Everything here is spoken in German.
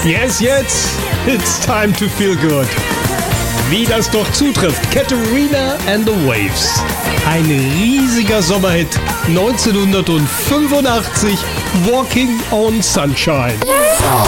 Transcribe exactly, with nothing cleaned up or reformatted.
Yes, yes, it's time to feel good. Wie das doch zutrifft, Katarina and the Waves. Ein riesiger Sommerhit, neunzehnhundertfünfundachtzig, Walking on Sunshine.